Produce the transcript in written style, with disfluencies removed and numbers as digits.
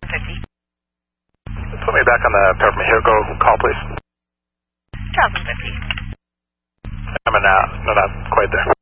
Put me back on the pair from here. Go call, please. 1050. I'm not quite there.